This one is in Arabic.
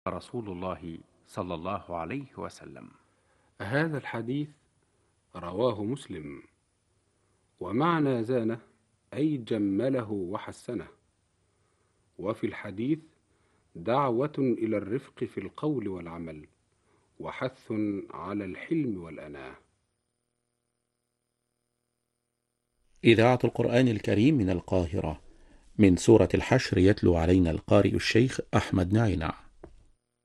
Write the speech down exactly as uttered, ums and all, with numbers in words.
رسول الله صلى الله عليه وسلم. هذا الحديث رواه مسلم، ومعنى زانه أي جمله وحسنه. وفي الحديث دعوة إلى الرفق في القول والعمل، وحث على الحلم والأناة. إذاعة القرآن الكريم من القاهرة، من سورة الحشر، يتلو علينا القارئ الشيخ أحمد نعينع.